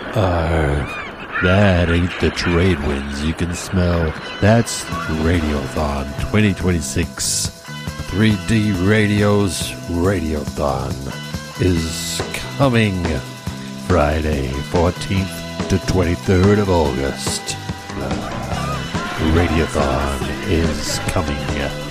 That ain't the trade winds you can smell. That's Radiothon 2026. 3D Radio's Radiothon is coming Friday, 14th to 23rd of August. Radiothon is coming.